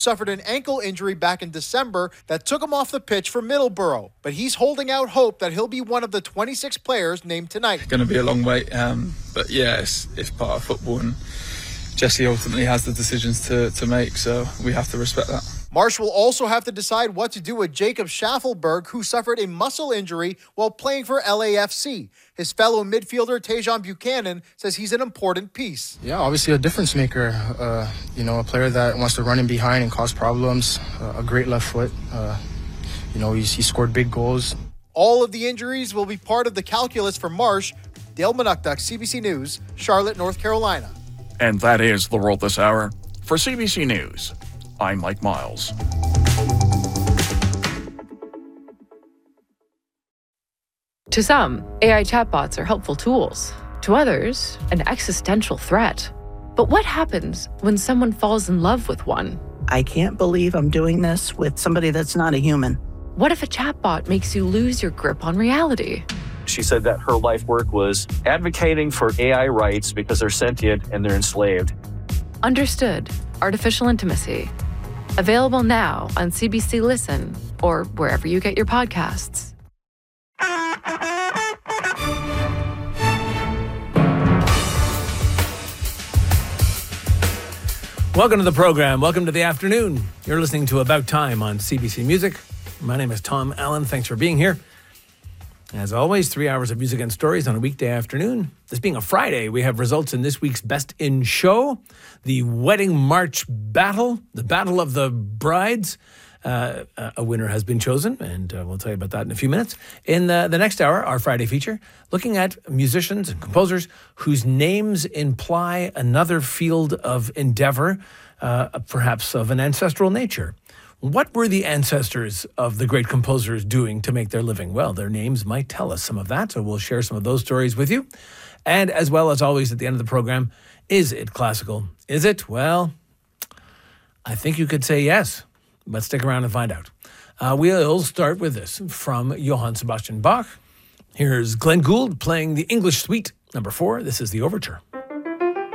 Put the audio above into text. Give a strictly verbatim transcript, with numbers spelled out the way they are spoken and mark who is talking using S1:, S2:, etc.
S1: suffered an ankle injury back in December that took him off the pitch for Middlesbrough, but he's holding out hope that he'll be one of the twenty-six players named tonight.
S2: It's going to be a long wait, um, but yeah, it's, it's part of football, and Jesse ultimately has the decisions to, to make, so we have to respect that.
S1: Marsh will also have to decide what to do with Jacob Schaffelberg, who suffered a muscle injury while playing for L A F C. His fellow midfielder, Tajon Buchanan, says he's an important piece.
S3: Yeah, obviously a difference maker. Uh, you know, a player that wants to run in behind and cause problems. Uh, a great left foot. Uh, you know, he's, he scored big goals.
S1: All of the injuries will be part of the calculus for Marsh. Dale Manukduk, C B C News, Charlotte, North Carolina.
S4: And that is The World This Hour. For C B C News, I'm Mike Miles.
S5: To some, A I chatbots are helpful tools. To others, an existential threat. But what happens when someone falls in love with one?
S6: I can't believe I'm doing this with somebody that's not a human.
S5: What if a chatbot makes you lose your grip on reality?
S7: She said that her life work was advocating for A I rights because they're sentient and they're enslaved.
S5: Understood. Artificial Intimacy. Available now on C B C Listen or wherever you get your podcasts.
S8: Welcome to the program. Welcome to the afternoon. You're listening to About Time on C B C Music. My name is Tom Allen. Thanks for being here. As always, three hours of music and stories on a weekday afternoon. This being a Friday, we have results in this week's Best in Show, the Wedding March Battle, the Battle of the Brides. Uh, a winner has been chosen, and uh, we'll tell you about that in a few minutes. In the, the next hour, our Friday feature, looking at musicians and composers whose names imply another field of endeavor, uh, perhaps of an ancestral nature. What were the ancestors of the great composers doing to make their living? Well, their names might tell us some of that, so we'll share some of those stories with you. And as well as always at the end of the program, is it classical? Is it? Well, I think you could say yes, but stick around and find out. Uh, we'll start with this from Johann Sebastian Bach. Here's Glenn Gould playing the English Suite, number four. This is the Overture.